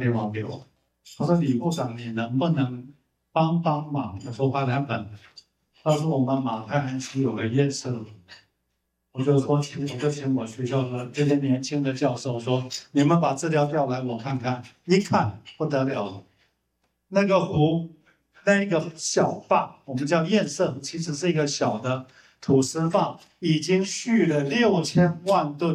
电话给我，他说李部长，你能不能帮忙？他说发2本。他说我们马太安区有个验色，我就请我学校的这些年轻的教授说，你们把资料调来我看看，一看不得了了，那个湖，那个小坝，我们叫堰塞，其实是一个小的土石坝，已经蓄了6000万吨。